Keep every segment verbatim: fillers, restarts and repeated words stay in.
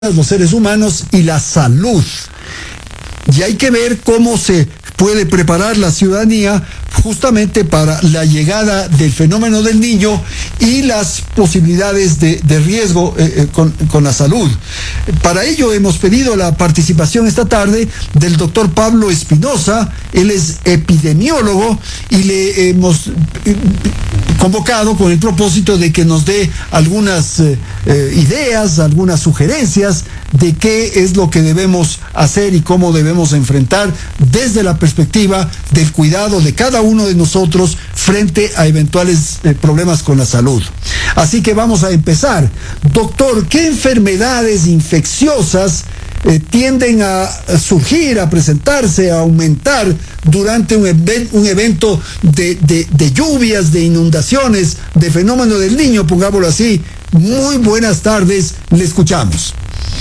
los seres humanos y la salud. Y hay que ver cómo se puede preparar la ciudadanía justamente para la llegada del fenómeno del niño y las posibilidades de, de riesgo eh, eh, con, con la salud. Para ello hemos pedido la participación esta tarde del doctor Pablo Espinosa. Él es epidemiólogo y le hemos eh, convocado con el propósito de que nos dé algunas eh, eh, ideas, algunas sugerencias de qué es lo que debemos hacer y cómo debemos enfrentar desde la perspectiva del cuidado de cada uno de nosotros frente a eventuales eh, problemas con la salud. Así que vamos a empezar. Doctor, ¿qué enfermedades infecciosas eh, tienden a surgir, a presentarse, a aumentar durante un, even- un evento de, de, de lluvias, de inundaciones, de fenómeno del niño, pongámoslo así? Muy buenas tardes, le escuchamos.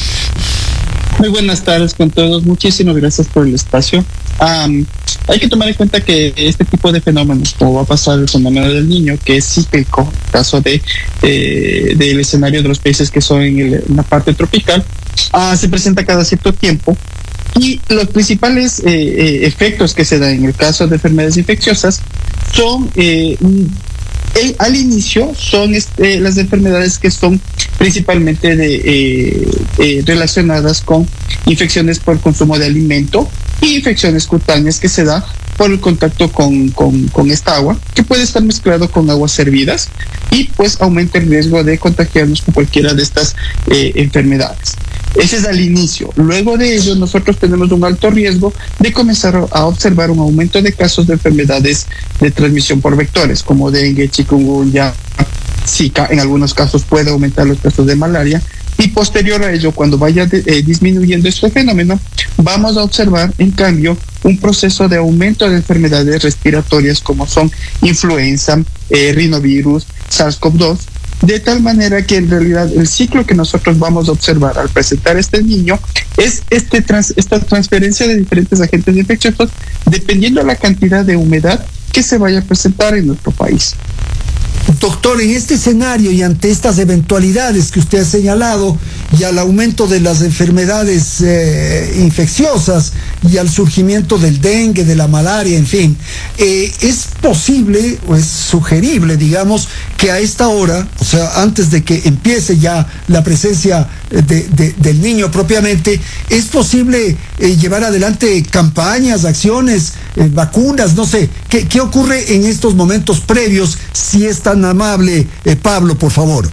Muy buenas tardes con todos, muchísimas gracias por el espacio. Um, hay que tomar en cuenta que este tipo de fenómenos, como va a pasar el fenómeno del niño, que es cíclico, en el caso de, eh, del escenario de los países que son en, el, en la parte tropical, uh, se presenta cada cierto tiempo. Y los principales eh, eh, efectos que se dan en el caso de enfermedades infecciosas son... Eh, El, al inicio son este, las enfermedades que son principalmente de, eh, eh, relacionadas con infecciones por consumo de alimento y infecciones cutáneas que se dan por el contacto con, con, con esta agua, que puede estar mezclado con aguas servidas y pues aumenta el riesgo de contagiarnos con cualquiera de estas eh, enfermedades. Ese es al inicio. Luego de ello, nosotros tenemos un alto riesgo de comenzar a observar un aumento de casos de enfermedades de transmisión por vectores, como dengue, chikungunya, zika. En algunos casos puede aumentar los casos de malaria. Y posterior a ello, cuando vaya de, eh, disminuyendo este fenómeno, vamos a observar, en cambio, un proceso de aumento de enfermedades respiratorias como son influenza, eh, rinovirus, SARS-CoV dos, de tal manera que en realidad el ciclo que nosotros vamos a observar al presentar este niño es este trans, esta transferencia de diferentes agentes infecciosos dependiendo de la cantidad de humedad que se vaya a presentar en nuestro país. Doctor, en este escenario y ante estas eventualidades que usted ha señalado y al aumento de las enfermedades eh, infecciosas y al surgimiento del dengue, de la malaria, en fin, eh, ¿es posible o es sugerible, digamos, que a esta hora, o sea, antes de que empiece ya la presencia de, de, del niño propiamente, es posible eh, llevar adelante campañas, acciones, eh, vacunas, no sé, ¿qué, qué ocurre en estos momentos previos, si es tan amable, eh, Pablo, por favor?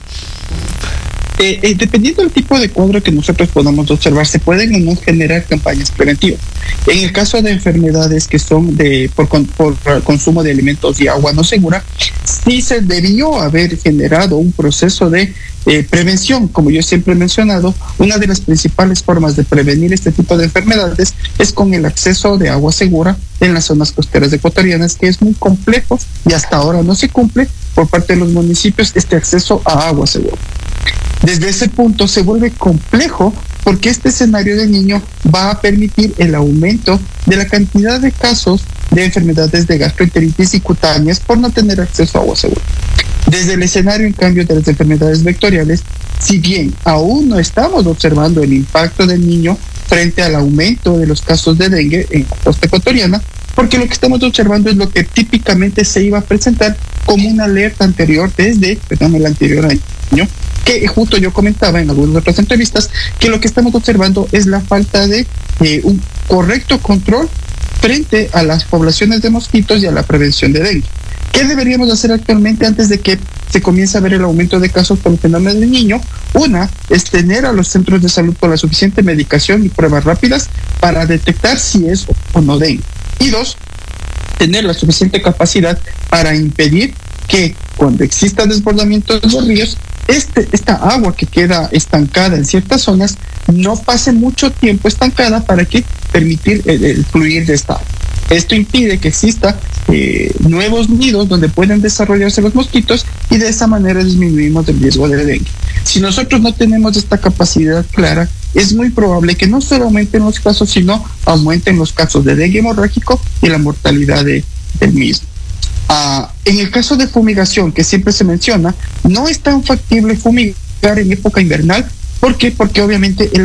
Eh, eh, dependiendo del tipo de cuadro que nosotros podamos observar, se pueden o no generar campañas preventivas. En el caso de enfermedades que son de por, por consumo de alimentos y agua no segura, sí se debió haber generado un proceso de eh, prevención. Como yo siempre he mencionado, una de las principales formas de prevenir este tipo de enfermedades es con el acceso de agua segura en las zonas costeras ecuatorianas, que es muy complejo y hasta ahora no se cumple por parte de los municipios este acceso a agua segura. Desde ese punto se vuelve complejo porque este escenario de niño va a permitir el aumento de la cantidad de casos de enfermedades de gastroenteritis y cutáneas por no tener acceso a agua segura. Desde el escenario, en cambio, de las enfermedades vectoriales, si bien aún no estamos observando el impacto del niño frente al aumento de los casos de dengue en la costa ecuatoriana, porque lo que estamos observando es lo que típicamente se iba a presentar como una alerta anterior desde, perdón, el anterior año, que justo yo comentaba en algunas otras entrevistas, que lo que estamos observando es la falta de eh, un correcto control frente a las poblaciones de mosquitos y a la prevención de dengue. ¿Qué deberíamos hacer actualmente antes de que se comience a ver el aumento de casos por el fenómeno del niño? Una es tener a los centros de salud con la suficiente medicación y pruebas rápidas para detectar si es o no dengue. Y dos, tener la suficiente capacidad para impedir que cuando exista desbordamiento de los ríos, este, esta agua que queda estancada en ciertas zonas no pase mucho tiempo estancada para que permitir el, el fluir de esta agua. Esto impide que exista eh, nuevos nidos donde puedan desarrollarse los mosquitos y de esa manera disminuimos el riesgo de dengue. Si nosotros no tenemos esta capacidad clara, es muy probable que no solo aumenten los casos, sino aumenten los casos de dengue hemorrágico y la mortalidad de, del mismo. Ah, en el caso de fumigación, que siempre se menciona, no es tan factible fumigar en época invernal ¿Por qué? Porque obviamente el